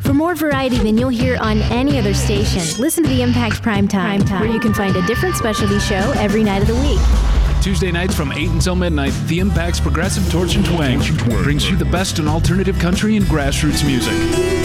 For more variety than you'll hear on any other station, listen to the Impact Primetime, where you can find a different specialty show every night of the week. Tuesday nights from 8 until midnight, The Impact's Progressive Torch and Twang brings you the best in alternative country and grassroots music.